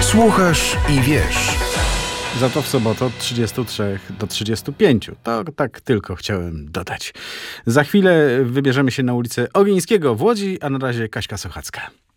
Słuchasz i wiesz. Za to w sobotę od 33 do 35. To tak tylko chciałem dodać. Za chwilę wybierzemy się na ulicę Ogińskiego w Łodzi, a na razie Kaśka Sochacka.